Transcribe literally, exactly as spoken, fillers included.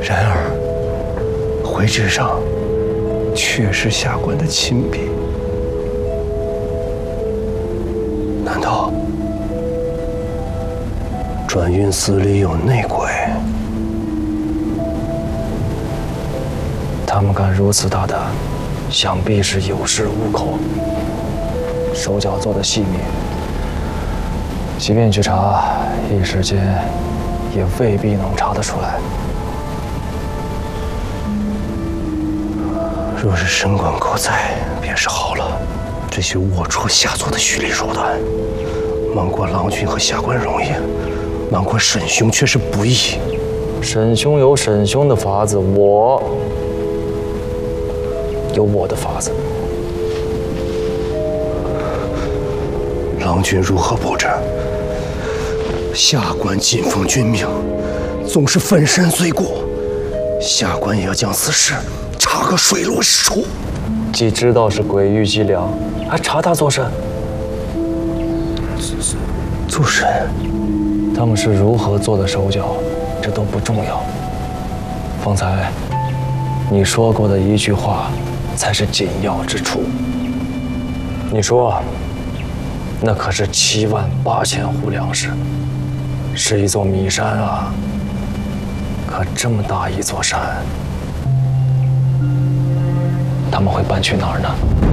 然而，徽纸上却是下官的亲笔。难道转运司里有内鬼？ 他们敢如此大胆，想必是有恃无恐。手脚做得细密，即便去查，一时间也未必能查得出来。 若是神官狗在，便是好了。这些龌龊下作的虚礼手段，瞒过郎君和下官容易，瞒过沈兄却是不易。 沈兄有沈兄的法子，我有我的法子。 郎君如何布置？下官谨奉君命，纵是粉身碎骨，下官也要将此事查个水落石出。 既知道是鬼域伎俩，还查他作甚？ 做甚？ 他们是如何做的手脚，这都不重要。方才你说过的一句话，才是紧要之处。你说，那可是七万八千户粮食，是一座米山啊！可这么大一座山，他们会搬去哪儿呢？